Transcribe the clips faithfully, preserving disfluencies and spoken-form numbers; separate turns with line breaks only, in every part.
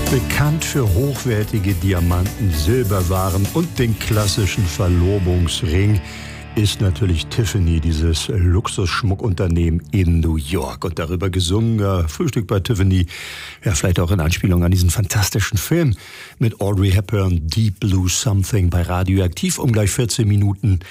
Bekannt für hochwertige Diamanten, Silberwaren und den klassischen Verlobungsring ist natürlich Tiffany, dieses Luxusschmuckunternehmen in New York. Und darüber gesungen, äh, Frühstück bei Tiffany, ja vielleicht auch in Anspielung an diesen fantastischen Film mit Audrey Hepburn, Deep Blue Something bei Radioaktiv um gleich vierzehn Minuten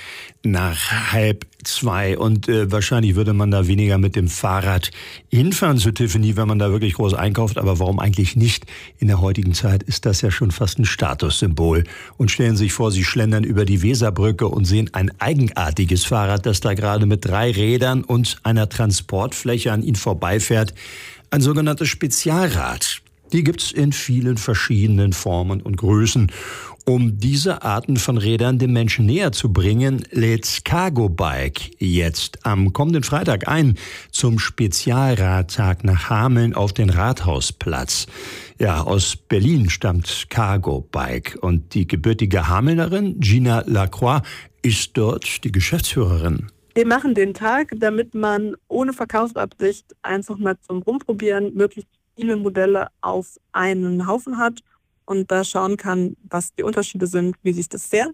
nach halb zwei. Und äh, wahrscheinlich würde man da weniger mit dem Fahrrad hinfahren zu Tiffany, wenn man da wirklich groß einkauft. Aber warum eigentlich nicht? In der heutigen Zeit ist das ja schon fast ein Statussymbol. Und stellen Sie sich vor, Sie schlendern über die Weserbrücke und sehen ein eigenartiges Fahrrad, das da gerade mit drei Rädern und einer Transportfläche an Ihnen vorbeifährt. Ein sogenanntes Spezialrad. Die gibt's in vielen verschiedenen Formen und Größen. Um diese Arten von Rädern den Menschen näher zu bringen, lädt Cargo Bike jetzt am kommenden Freitag ein zum Spezialradtag nach Hameln auf den Rathausplatz. Ja, aus Berlin stammt Cargo Bike und die gebürtige Hamelnerin Gina Lacroix ist dort die Geschäftsführerin.
Wir machen den Tag, damit man ohne Verkaufsabsicht einfach mal zum Rumprobieren möglichst viele Modelle auf einen Haufen hat und da schauen kann, was die Unterschiede sind, wie sich das fährt.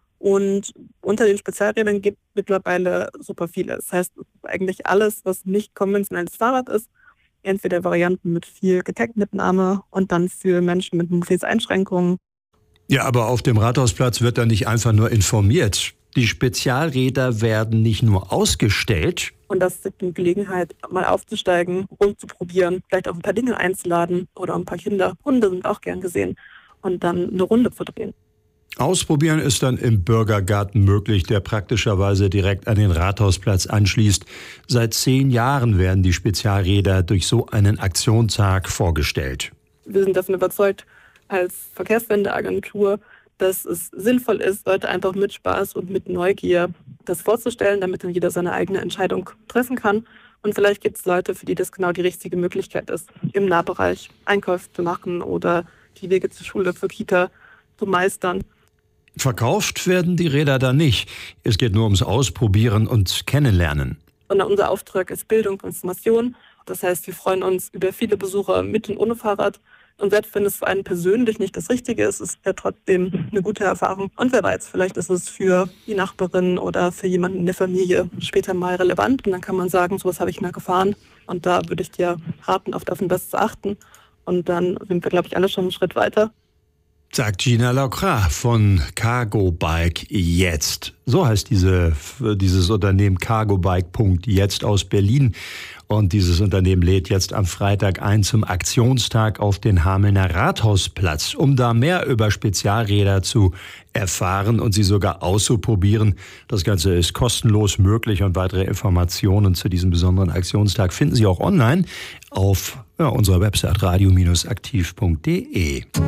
Und unter den Spezialrädern gibt es mittlerweile super viele. Das heißt, eigentlich alles, was nicht konventionelles Fahrrad ist, entweder Varianten mit viel Gepäckmitnahme und dann für Menschen mit Mobilitätseinschränkungen.
Ja, aber auf dem Rathausplatz wird da nicht einfach nur informiert. Die Spezialräder werden nicht nur ausgestellt.
Und das ist die Gelegenheit, mal aufzusteigen, rumzuprobieren, vielleicht auch ein paar Dinge einzuladen oder ein paar Kinder. Hunde sind auch gern gesehen. Und dann eine Runde zu drehen.
Ausprobieren ist dann im Bürgergarten möglich, der praktischerweise direkt an den Rathausplatz anschließt. Seit zehn Jahren werden die Spezialräder durch so einen Aktionstag vorgestellt.
Wir sind davon überzeugt, als Verkehrswendeagentur, dass es sinnvoll ist, Leute einfach mit Spaß und mit Neugier das vorzustellen, damit dann jeder seine eigene Entscheidung treffen kann. Und vielleicht gibt es Leute, für die das genau die richtige Möglichkeit ist, im Nahbereich Einkäufe zu machen oder die Wege zur Schule, zur Kita zu meistern.
Verkauft werden die Räder da nicht. Es geht nur ums Ausprobieren und Kennenlernen.
Sondern unser Auftrag ist Bildung und Information. Das heißt, wir freuen uns über viele Besucher mit und ohne Fahrrad. Und selbst wenn es für einen persönlich nicht das Richtige ist, ist es ja trotzdem eine gute Erfahrung. Und wer weiß, vielleicht ist es für die Nachbarin oder für jemanden in der Familie später mal relevant. Und dann kann man sagen, sowas habe ich mal gefahren. Und da würde ich dir raten, auf das zu achten. Und dann sind wir, glaube ich, alle schon einen Schritt weiter.
Sagt Gina Lacroix von Cargo Bike jetzt. So heißt diese, dieses Unternehmen Cargo Bike Punkt jetzt aus Berlin. Und dieses Unternehmen lädt jetzt am Freitag ein zum Aktionstag auf den Hamelner Rathausplatz, um da mehr über Spezialräder zu erfahren und sie sogar auszuprobieren. Das Ganze ist kostenlos möglich und weitere Informationen zu diesem besonderen Aktionstag finden Sie auch online auf ja, unserer Website radio aktiv punkt de.